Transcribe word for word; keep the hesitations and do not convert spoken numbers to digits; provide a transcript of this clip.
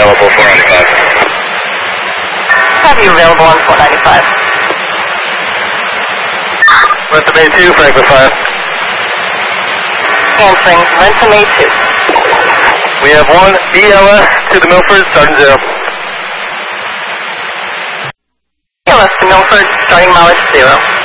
available four ninety-five. Have you available on four ninety-five? Rentham A two, Franklin five. Answering, Rentham A two. We have one E L S to the Milford, starting zero. E L S to Milford, starting mileage zero.